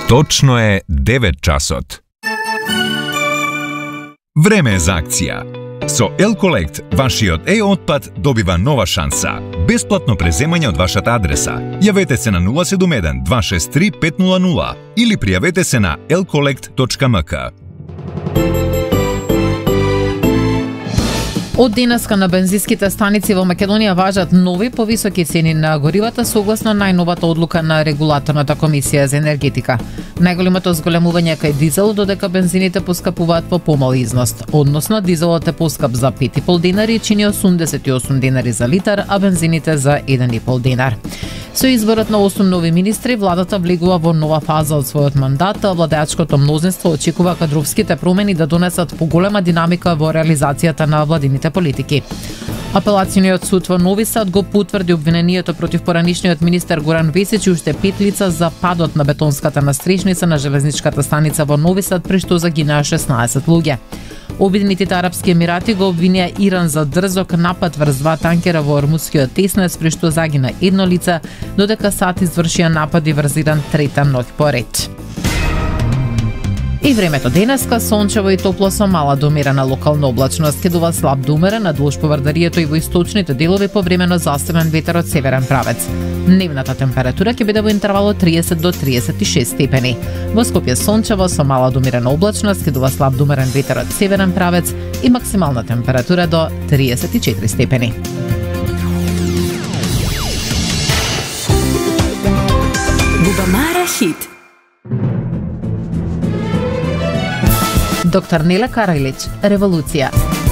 Точно е 9 часот. Време е за акција. Со Elcollect, вашиот отпад добива нова шанса. Бесплатно преземање од вашата адреса. Јавете се на 071 263 500 или пријавете се на elcollect.mk. Од денеска на бензинските станици во Македонија важат нови повисоки цени на горивата согласно најновата одлука на регулаторната комисија за енергетика. Најголемото зголемување кај дизел, додека бензините поскапуваат по помал износ. Односно, дизелот е поскап за 5,5 денари и чини 88 денари за литар, а бензините за 1,5 денар. Со изборот на 8 нови министри, владата влегува во нова фаза од својот мандат, а владеачкото мнозинство очекува кадровските промени да донесат поголема динамика во реализацијата на владините политики. Апелацијниот суд во Нови Сад го потврди обвинението против поранишниот министер Горан Весич и уште 5 лица за падот на бетонската настрешница на железничката станица во Нови Сад, при што загинаа 16 луѓе. Обединетите арапски емирати го обвинија Иран за дрзок напад врз два танкера во Ормускиот теснец, при што загина едно лице, додека САД извршија напади врз Иран трета ноќ поред. И времето денеска сончево и топло со мала до умерена локална облачност, ке дува слаб до умерен надвож поврдарието и во источните делови повремено заставен ветер од северен правец. Дневната температура ќе биде во интервал од 30 до 36 степени. Во Скопје сончево со мала до умерена облачност, ке дува слаб до умерен ветер од северен правец и максимална температура до 34 степени. Бубамара хит. Доктор Нела Карајлич, Револуција.